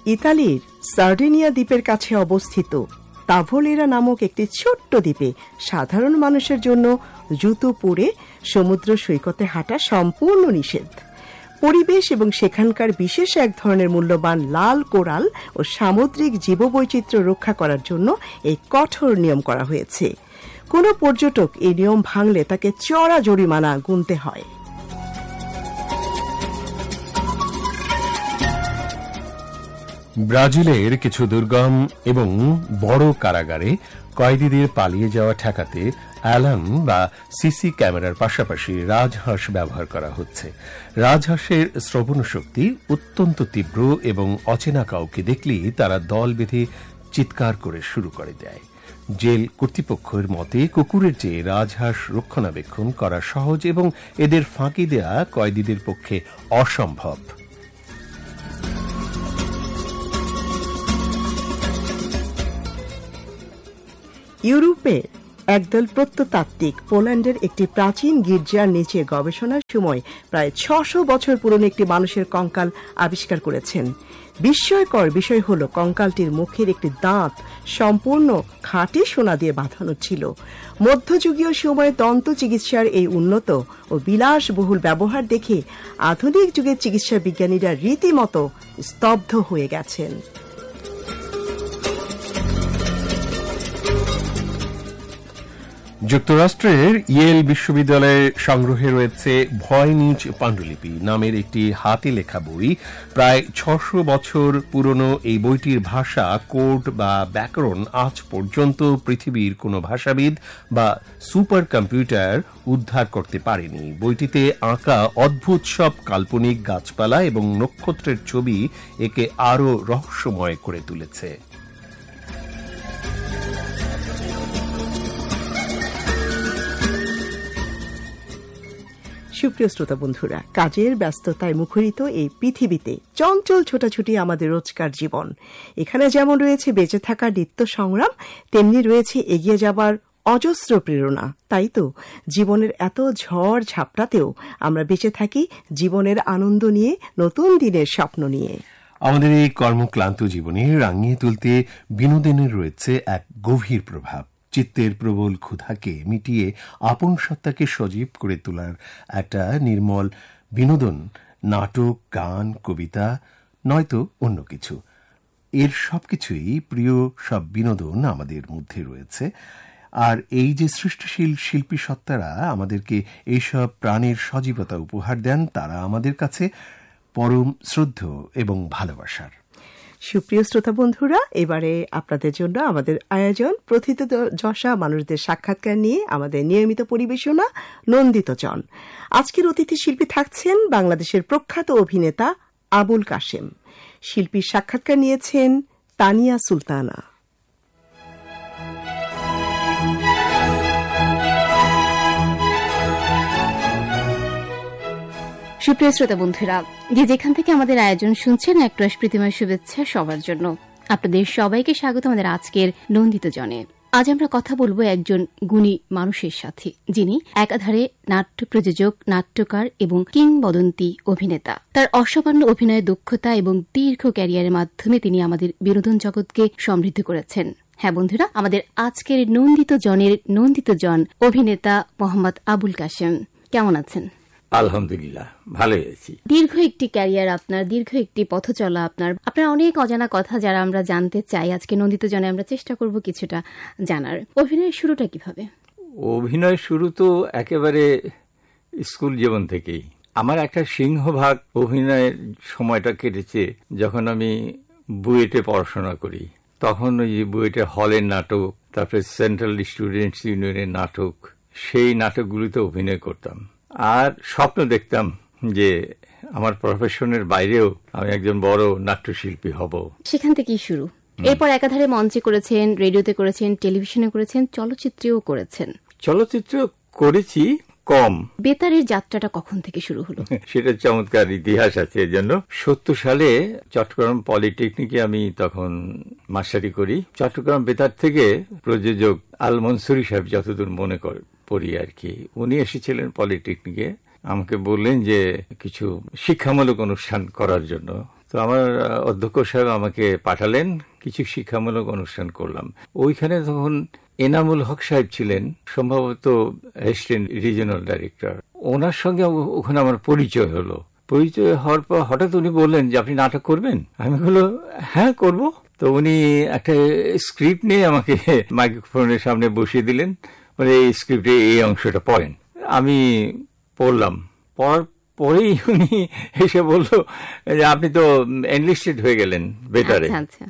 ইতালির সার্ডিনিয়া দ্বীপের কাছে অবস্থিত তাভোলেরা নামক একটি ছোট্ট দ্বীপে সাধারণ মানুষের জন্য জুতো পরে সমুদ্র সৈকতে হাঁটা সম্পূর্ণ নিষেধ। পরিবেশ এবং সেখানকার বিশেষ এক ধরনের মূল্যবান লাল কোরাল ও সামুদ্রিক জীববৈচিত্র্য রক্ষা করার জন্য এই কঠোর নিয়ম করা হয়েছে। কোনো পর্যটক এই নিয়ম ভাঙলে তাকে চড়া জরিমানা গুনতে হয়। ব্রাজিলের কিছু দুর্গম এবং বড় কারাগারে কয়েদিদের পালিয়ে যাওয়া ঠেকাতে অ্যালার্ম বা সিসি ক্যামেরার পাশাপাশি রাজহাঁস ব্যবহার করা হচ্ছে। রাজহাঁসের শ্রবণ শক্তি অত্যন্ত তীব্র এবং অচেনা কাউকে দেখলেই তারা দল বেঁধে চিৎকার করে শুরু করে দেয়। জেল কর্তৃপক্ষের মতে কুকুরের চেয়ে রাজহাঁস রক্ষণাবেক্ষণ করা সহজ এবং এদের ফাঁকি দেয়া কয়েদিদের পক্ষে অসম্ভব। ইউরোপের একদল প্রত্নতাত্ত্বিক পোল্যান্ডের একটি প্রাচীন গির্জার নিচে গবেষণার সময় প্রায় ৬০০ বছর পুরনো একটি মানুষের কঙ্কাল আবিষ্কার করেছেন। বিস্ময়কর বিষয় হল কঙ্কালটির মুখের একটি দাঁত সম্পূর্ণ খাঁটি সোনা দিয়ে বাঁধানো ছিল। মধ্যযুগীয় সময়ে দন্ত চিকিৎসার এই উন্নত ও বিলাসবহুল ব্যবহার দেখে আধুনিক যুগের চিকিৎসা বিজ্ঞানীরা রীতিমতো স্তব্ধ হয়ে গেছেন। যুক্তরাষ্ট্রের ইয়েল বিশ্ববিদ্যালয়ের সংগ্রহে রয়েছে ভয়নিজ পাণ্ডুলিপি নামের একটি হাতে লেখা বই। প্রায় ৬০০ বছর পুরনো এই বইটির ভাষা, কোড বা ব্যাকরণ আজ পর্যন্ত পৃথিবীর কোনো ভাষাবিদ বা সুপার কম্পিউটার উদ্ধার করতে পারেনি। বইটিতে আঁকা অদ্ভুত সব কাল্পনিক গাছপালা এবং নক্ষত্রের ছবি একে আরও রহস্যময় করে তুলেছে। সুপ্রিয় শ্রোতা বন্ধুরা, কাজের ব্যস্ততায় মুখরিত এই পৃথিবীতে চঞ্চল ছোটাছুটি আমাদের রোজকার জীবন। এখানে যেমন রয়েছে বেঁচে থাকার নিত্য সংগ্রাম, তেমনি রয়েছে এগিয়ে যাবার অজস্র প্রেরণা। তাই তো জীবনের এত ঝড় ঝাপটাতেও আমরা বেঁচে থাকি জীবনের আনন্দ নিয়ে, নতুন দিনের স্বপ্ন নিয়ে। আমাদের এই কর্মক্লান্ত জীবনে রাঙিয়ে তুলতে বিনোদনের রয়েছে এক গভীর প্রভাব। চিত্তের প্রবল ক্ষুধাকে মিটিয়ে আপন সত্তাকে সজীব করে তোলার একটা নির্মল বিনোদন, নাটক, গান, কবিতা, নয়তো অন্য কিছু। এর সবকিছুই প্রিয় সব বিনোদন আমাদের মধ্যে রয়েছে। আর এই যে সৃষ্টিশীল শিল্পী সত্তারা আমাদেরকে এইসব প্রাণের সজীবতা উপহার দেন, তারা আমাদের কাছে পরম শ্রদ্ধেয় এবং ভালোবাসার। সুপ্রিয় শ্রোতা বন্ধুরা, এবারে আপনাদের জন্য আমাদের আয়োজন প্রথিতযশা মানুষদের সাক্ষাৎকার নিয়ে আমাদের নিয়মিত পরিবেশনা নন্দিতজন। আজকের অতিথি শিল্পী থাকছেন বাংলাদেশের প্রখ্যাত অভিনেতা আবুল কাশেম। শিল্পীর সাক্ষাৎকার নিয়েছেন তানিয়া সুলতানা। সুপ্রিয় শ্রোতা বন্ধুরা, যে যেখান থেকে আমাদের আয়োজন শুনছেন, একটা প্রীতিময় শুভেচ্ছা সবার জন্য। আপনাদের সবাইকে স্বাগত আমাদের আজকের নন্দিত জনে। আজ আমরা কথা বলবো একজন গুণী মানুষের সাথে, যিনি একাধারে নাট্য প্রযোজক, নাট্যকার এবং কিংবদন্তি অভিনেতা। তার অসামান্য অভিনয়ের দক্ষতা এবং দীর্ঘ ক্যারিয়ারের মাধ্যমে তিনি আমাদের বিনোদন জগৎকে সমৃদ্ধ করেছেন। হ্যাঁ বন্ধুরা, আমাদের আজকের নন্দিত জনের নন্দিত জন অভিনেতা মোহাম্মদ আবুল কাশেম। কেমন আছেন? আলহামদুলিল্লাহ, ভালো আছি। দীর্ঘ একটি ক্যারিয়ার আপনার, দীর্ঘ একটি পথ চলা আপনার অনেক অজানা কথা যারা আমরা জানতে চাই, আজকে নন্দিত জনে আমরা চেষ্টা করব কিছুটা জানার। অভিনয়ের শুরুটা কিভাবে? অভিনয় শুরু তো একেবারে স্কুল জীবন থেকেই। আমার একটা সিংহভাগ অভিনয়ের সময়টা কেটেছে যখন আমি বুয়েটে পড়াশোনা করি। তখন ওই বুয়েটে হলের নাটক, তারপরে সেন্ট্রাল স্টুডেন্টস ইউনিয়নের নাটক, সেই নাটকগুলিতে অভিনয় করতাম। আর স্বপ্ন দেখতাম যে আমার প্রফেশনের বাইরেও আমি একজন বড় নাট্যশিল্পী হব। সেখান থেকেই শুরু। এরপর একাধারে মঞ্চে করেছেন, রেডিওতে করেছেন, টেলিভিশনে করেছেন, চলচ্চিত্রেও করেছেন। চলচ্চিত্র করেছি কম। বেতারের যাত্রাটা কখন থেকে শুরু হলো? সেটা চমৎকার ইতিহাস আছে। এর জন্য 70 সালে চট্টগ্রাম পলিটেকনিকে আমি তখন মাস্টারি করি। চট্টগ্রাম বেতার থেকে প্রযোজক আল মনসুরি সাহেব, যতদূর মনে পড়ি আর কি, উনি এসেছিলেন পলিটেকনিকে। আমাকে বললেন যে কিছু শিক্ষামূলক অনুষ্ঠান করার জন্য। তো আমার অধ্যক্ষ সাহেব আমাকে পাঠালেন, কিছু শিক্ষামূলক অনুষ্ঠান করলাম। ওইখানে তখন এনামুল হক সাহেব ছিলেন, সম্ভবত অ্যাসিস্ট্যান্ট রিজিওনাল ডাইরেক্টর। ওনার সঙ্গে ওখানে আমার পরিচয় হলো। পরিচয় হওয়ার পর হঠাৎ উনি বললেন যে আপনি নাটক করবেন। আমি বললো হ্যাঁ করব। তো উনি একটা স্ক্রিপ্ট নিয়ে আমাকে মাইক্রোফোনের সামনে বসিয়ে দিলেন, মানে এই স্ক্রিপ্টে এই অংশটা পড়েন। আমি পড়লাম, পড়ার পরেই উনি এসে বলল যে আপনি তো এনলিস্টেড হয়ে গেলেন বেতারে।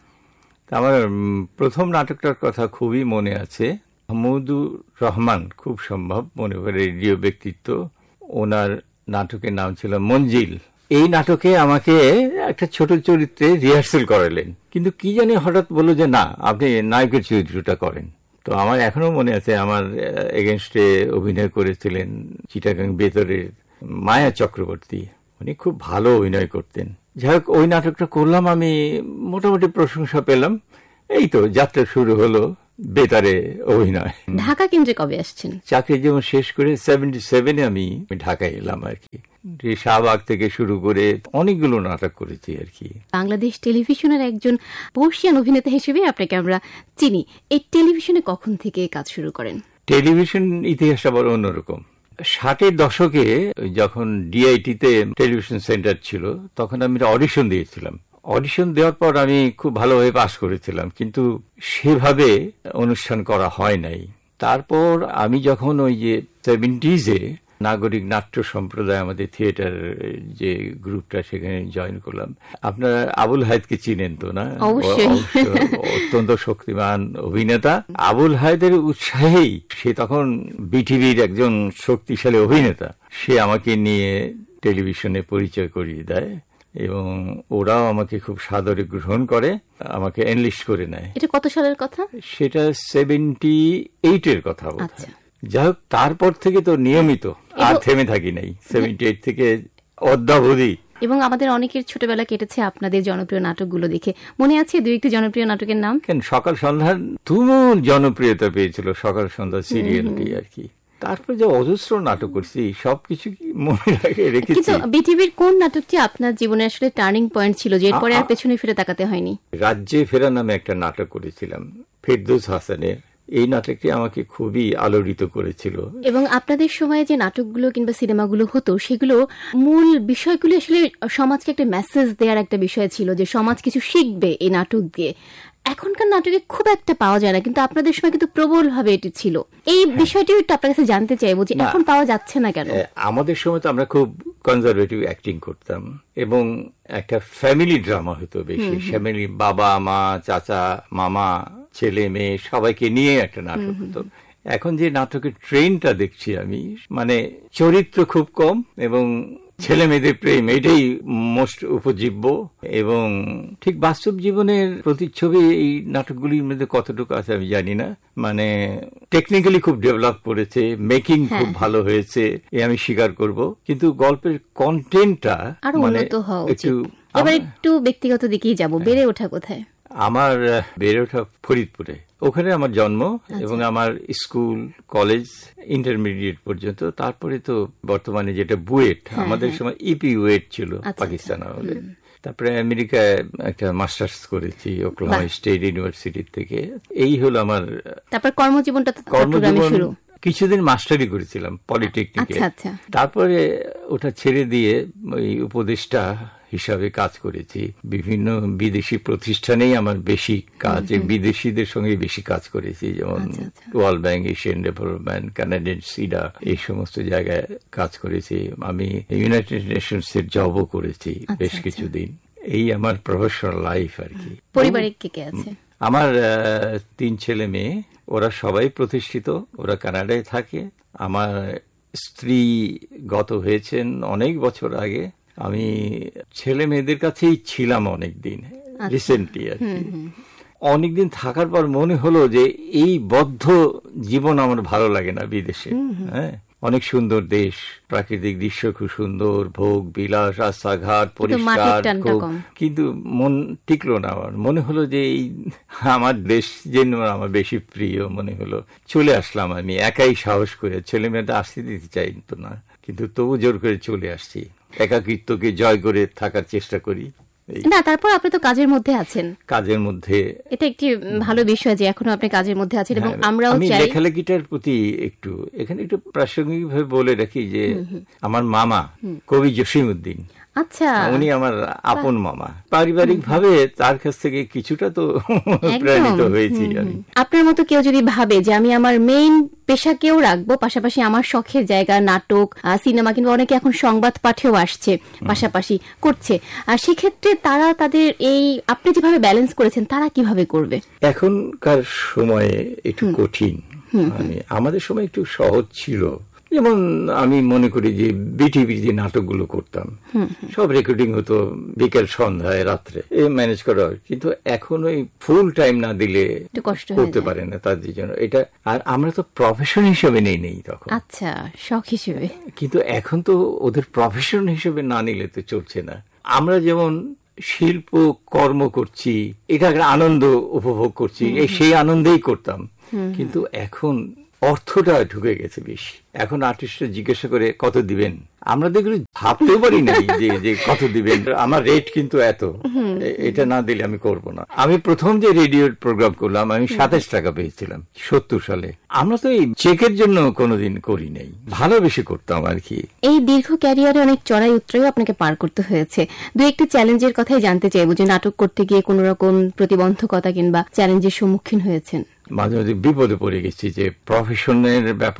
আমার প্রথম নাটকটার কথা খুবই মনে আছে। মাহমুদুর রহমান, খুব সম্ভব মনে করে রেডিও ব্যক্তিত্ব, ওনার নাটকের নাম ছিল মঞ্জিল। এই নাটকে আমাকে একটা ছোট চরিত্রে রিহার্সেল করালেন, কিন্তু কি জানি হঠাৎ বললো যে না, আপনি নায়কের চরিত্রটা করেন। তো আমার এখনো মনে আছে, আমার এগেনস্টে অভিনয় করেছিলেন চিটাগাং বেতারের মায়া চক্রবর্তী। উনি খুব ভালো অভিনয় করতেন। যাই হোক, ওই নাটকটা করলাম, আমি মোটামুটি প্রশংসা পেলাম। এই তো যাত্রা শুরু হলো বেতারে অভিনয়। ঢাকা কেন্দ্রে কবে আসছেন? চাকরি জীবন শেষ করে 77-এ আমি ঢাকায় এলাম আর কি। শাহবাগ থেকে শুরু করে অনেকগুলো নাটক করেছি আর কি। বাংলাদেশ টেলিভিশনের একজন বর্ষিয়ান অভিনেতা হিসেবে আপনাকে আমরা চিনি। এই টেলিভিশনে কখন থেকে কাজ শুরু করেন? টেলিভিশন ইতিহাস আবার অন্যরকম। 60-এর দশকে যখন ডিআইটিতে টেলিভিশন সেন্টার ছিল, তখন আমি অডিশন দিয়েছিলাম। অডিশন দেওয়ার পর আমি খুব ভালোভাবে পাস করেছিলাম, কিন্তু সেভাবে অনুষ্ঠান করা হয় নাই। তারপর আমি যখন ওই যে 70s-এ নাগরিক নাট্য সম্প্রদায়, আমাদের থিয়েটার যে গ্রুপটা, সেখানে জয়েন করলাম। আপনারা আবুল হায়েদকে চিনেন তো না? অত্যন্ত শক্তিমান অভিনেতা। আবুল হায়েদের উৎসাহেই, সে তখন বিটিভির একজন শক্তিশালী অভিনেতা, সে আমাকে নিয়ে টেলিভিশনে পরিচয় করিয়ে দেয় এবং ওরাও আমাকে খুব সাদরে গ্রহণ করে, আমাকে এনলিস্ট করে নেয়। এটা কত সালের কথা? সেটা 78-এর কথা। যাই হোক, তারপর থেকে তো নিয়মিত আর থেমে থাকি নাই, 78 থেকে অদ্যাবধি। এবং আমাদের অনেকের ছোটবেলা কেটেছে আপনাদের জনপ্রিয় নাটকগুলো দেখে। মনে আছে দুই একটি জনপ্রিয় নাটকের নাম? সকাল সন্ধ্যার তুমুল জনপ্রিয়তা পেয়েছিল সকাল সন্ধ্যা সিরিয়ালটি আর কি। তারপর যে অজস্র নাটক করছি, সবকিছু মনে রেখেছি। কিন্তু বিটিভির কোন নাটকটি আপনার জীবনে আসলে টার্নিং পয়েন্ট ছিল, যে এরপরে আর পেছনে ফিরে তাকাতে হয়নি? রাজ্যে ফেরা নামে একটা নাটক করেছিলাম ফেরদৌস হাসানের। এই নাটকটি আমাকে খুবই আলোড়িত করেছিল। এবং আপনাদের সময়ে যে নাটকগুলো কিংবা সিনেমাগুলো হতো, সেগুলো মূল বিষয়গুলো আসলে সমাজকে একটা মেসেজ দেওয়ার একটা বিষয় ছিল, যে সমাজ কিছু শিখবে এই নাটক দিয়ে। এখনকার নাটকে খুব একটা পাওয়া যায় না, কিন্তু আপনাদের সময় কিন্তু প্রবল ভাবে এটি ছিল। এই বিষয়টিও একটু আপনার কাছে জানতে চাইবো, যে এখন পাওয়া যাচ্ছে না কেন? আমাদের সময় তো আমরা খুব কনজারভেটিভ অ্যাক্টিং করতাম এবং একটা ফ্যামিলি ড্রামা হতো বেশি। ফ্যামিলি, বাবা মা, চাচা, মামা, ছেলে মেয়ে সবাইকে নিয়ে একটা নাটক হতো। এখন যে নাটকের ট্রেনটা দেখছি আমি, মানে চরিত্র খুব কম এবং ছেলে মেয়েদের প্রেম, এটাই মোস্ট উপজীব্য। এবং ঠিক বাস্তব জীবনের প্রতিচ্ছবি এই নাটকগুলির মধ্যে কতটুকু আছে আমি জানি না। মানে টেকনিক্যালি খুব ডেভেলপ করেছে, মেকিং খুব ভালো হয়েছে, এ আমি স্বীকার করব, কিন্তু গল্পের কন্টেন্টটা মানে একটু ব্যক্তিগত দিকেই যাব। বেড়ে ওঠা কোথায়? আমার বেড়ে ওঠা ফরিদপুরে। ওখানে আমার জন্ম এবং আমার স্কুল, কলেজ, ইন্টারমিডিয়েট পর্যন্ত। তারপরে তো বর্তমানে যেটা বুয়েট, আমাদের সময় ইপি বুয়েট ছিল পাকিস্তান আমলে। তারপরে আমেরিকায় একটা মাস্টার্স করেছি ওকলাহোমা স্টেট ইউনিভার্সিটি থেকে। এই হলো আমার তারপর কর্মজীবনটা। কিছুদিন মাস্টারি করেছিলাম পলিটেকনিকে। তারপরে ওটা ছেড়ে দিয়ে ওই উপদেষ্টা হিসাবে কাজ করেছি। বিভিন্ন বিদেশি প্রতিষ্ঠানেই আমার বেশি কাজ, বিদেশিদের সঙ্গে বেশি কাজ করেছি, যেমন world bank, Asian development, Canadian সিডা, এই সমস্ত জায়গায় কাজ করেছি। আমি ইউনাইটেড নেশনস এর জবও করেছি বেশ কিছুদিন। এই আমার প্রফেশনাল লাইফ আর কি। পরিবারে কে কে আছে? আমার 3 ছেলে মেয়ে, ওরা সবাই প্রতিষ্ঠিত, ওরা কানাডায় থাকে। আমার স্ত্রী গত হয়েছেন অনেক বছর আগে। আমি ছেলে মেয়েদের কাছেই ছিলাম অনেকদিন, রিসেন্টলি আর কি। অনেকদিন থাকার পর মনে হলো যে এই বদ্ধ জীবন আমার ভালো লাগে না বিদেশে। হ্যাঁ, অনেক সুন্দর দেশ, প্রাকৃতিক দৃশ্য খুব সুন্দর, ভোগ বিলাস, রাস্তাঘাট পরিষ্কার, কিন্তু মন টিকলো না। আমার মনে হলো যে এই আমার দেশ যেন আমার বেশি প্রিয় মনে হলো। চলে আসলাম আমি একাই সাহস করে। ছেলে মেয়েটা আসতে দিতে চাই তো না, কিন্তু তবু জোর করে চলে আসছি। একাকিত্বকে জয় করে থাকার চেষ্টা করি। না, তারপর আপনি তো কাজের মধ্যে আছেন। কাজের মধ্যে এটা একটি ভালো বিষয় যে এখনো আপনি কাজের মধ্যে আছেন, এবং আমরাও আমি চাই। লেখালেখিটার প্রতি একটু এখানে একটু প্রাসঙ্গিক ভাবে বলে রাখি যে আমার মামা কবি জসিমউদ্দিন, আচ্ছা, উনি আমার আপন মামা। পারিবারিক ভাবে তার কাছ থেকে কিছুটা তো প্রেরিত হয়েছি আমি। আপনার মতো কেউ যদি ভাবে যে আমি আমার মেইন পেশাকেও রাখবো, পাশাপাশি আমার শখের জায়গা নাটক, সিনেমা, কিংবা অনেকে এখন সংবাদ পাঠেও আসছে, পাশাপাশি করছে, আর সেক্ষেত্রে তারা তাদের এই আপনি যেভাবে ব্যালেন্স করেছেন তারা কিভাবে করবে? এখনকার সময়ে একটু কঠিন, মানে আমাদের সময় একটু সহজ ছিল। যেমন আমি মনে করি যে বিটিভির যে নাটকগুলো করতাম সব রেকর্ডিং হতো বিকেল সন্ধ্যায় রাত্রে, ম্যানেজ করা হয়। কিন্তু এখন ওই ফুল টাইম না দিলে করতে পারে না তাদের জন্য এটা। আর আমরা তো প্রফেশন হিসেবে নেই তখন, আচ্ছা, শখ হিসেবে। কিন্তু এখন তো ওদের প্রফেশন হিসেবে না নিলে তো চলছে না। আমরা যেমন শিল্প কর্ম করছি, এটা একটা আনন্দ উপভোগ করছি, সেই আনন্দেই করতাম। কিন্তু এখন অর্থটা ঢুকে গেছে বেশি। এখন আর্টিস্টরা জিজ্ঞাসা করে কত দিবেন, আমরা দেখলে ভাবতেও পারি না যে কত দিবেন, আমার রেট কিন্তু এত, এটা না দিলে আমি করব না। আমি প্রথম যে রেডিওর প্রোগ্রাম করলাম আমি 27 টাকা পেয়েছিলাম 70 সালে। আমরা তো এই চেকের জন্য কোনোদিন করি নাই, ভালোবেসে করতাম আর কি। এই দীর্ঘ ক্যারিয়ারে অনেক চড়াই উতরাই আপনাকে পার করতে হয়েছে। দু একটি চ্যালেঞ্জের কথাই জানতে চাইবো, যে নাটক করতে গিয়ে কোন রকম প্রতিবন্ধকতা কিংবা চ্যালেঞ্জের সম্মুখীন হয়েছেন? মাঝে মাঝে বিপদে পড়ে গেছি, যে প্রফেশনের ব্যাপার